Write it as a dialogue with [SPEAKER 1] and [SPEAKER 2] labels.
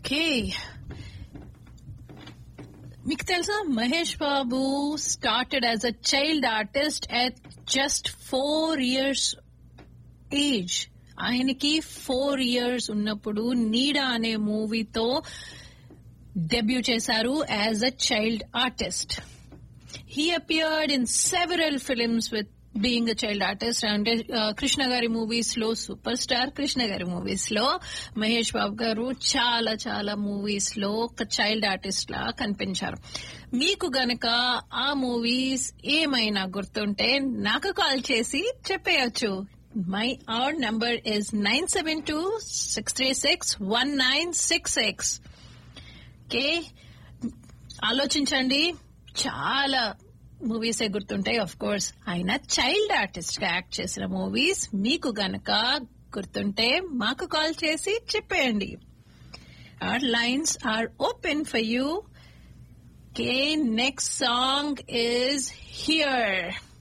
[SPEAKER 1] Okay, మీకు తెలుసా Mahesh Babu started as a child artist at just 4 years age. ఆయనకి 4 years ఉన్నప్పుడు నీడా అనే మూవీతో డెబ్యూ చేశారు as a child artist. He appeared in several films with being a child artist. And Krishna Gari movies lo superstar Krishna Gari movies lo Mahesh Babu garu చాలా చాలా movies లో ఒక చైల్డ్ ఆర్టిస్ట్ లా కనిపించారు. మీకు గనక ఆ movies ఏమైనా గుర్తుంటే నాకు కాల్ చేసి చెప్పేయచ్చు. Our number is 972-636-1966. ఓకే, ఆలోచించండి. చాలా మూవీస్ గుర్తుంటాయి. ఆఫ్ కోర్స్ ఆయన చైల్డ్ ఆర్టిస్ట్ గా యాక్ట్ చేసిన మూవీస్ మీకు గనక గుర్తుంటే మాకు కాల్ చేసి చెప్పేయండి. Our lines are open for you. Okay, next song is Here.